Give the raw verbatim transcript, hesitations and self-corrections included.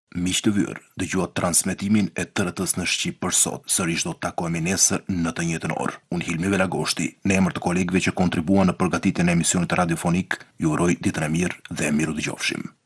Miq të vyrë, dëgjuat transmetimin e T R T-s në Shqip për sot. Sërish do të takohemi nesër në të njëjtën orë. Unë Hilmi Velagoshti, në emër të kolegëve që kontribuan në përgatitjen e emisionit radiofonik, ju uroj ditën e mirë dhe miru dëgjofshim.